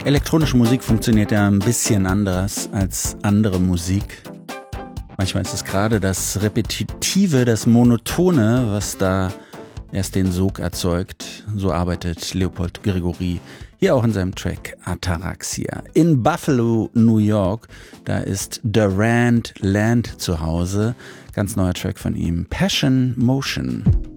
Elektronische Musik funktioniert ja ein bisschen anders als andere Musik. Manchmal ist es gerade das Repetitive, das Monotone, was da erst den Sog erzeugt. So arbeitet Leopold Gregory hier auch in seinem Track Ataraxia. In Buffalo, New York, da ist Durand Land zu Hause. Ganz neuer Track von ihm, Passion Motion.